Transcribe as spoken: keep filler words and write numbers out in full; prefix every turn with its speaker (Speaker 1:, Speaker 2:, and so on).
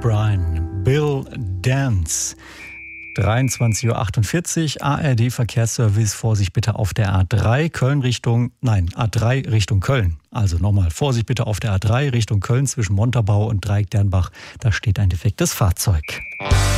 Speaker 1: Bryan, Bill Dance. dreiundzwanzig Uhr achtundvierzig, A R D-Verkehrsservice, Vorsicht bitte auf der A drei, Köln Richtung, nein, A drei Richtung Köln. Also nochmal, Vorsicht bitte auf der A drei Richtung Köln zwischen Montabaur und Dreieck-Dernbach, da steht ein defektes Fahrzeug.